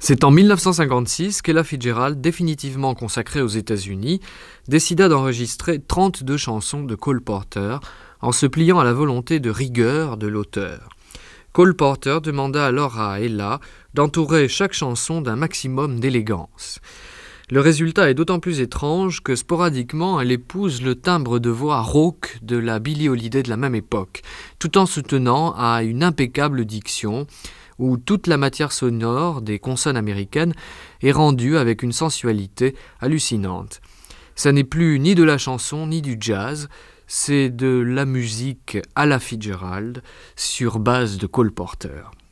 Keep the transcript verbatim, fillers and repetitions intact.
C'est en mille neuf cent cinquante-six qu'Ella Fitzgerald, définitivement consacrée aux États-Unis, décida d'enregistrer trente-deux chansons de Cole Porter en se pliant à la volonté de rigueur de l'auteur. Cole Porter demanda alors à Ella d'entourer chaque chanson d'un maximum d'élégance. Le résultat est d'autant plus étrange que sporadiquement elle épouse le timbre de voix rauque de la Billie Holiday de la même époque, tout en se tenant à une impeccable diction, où toute la matière sonore des consonnes américaines est rendue avec une sensualité hallucinante. Ça n'est plus ni de la chanson ni du jazz, c'est de la musique à la Fitzgerald sur base de Cole Porter.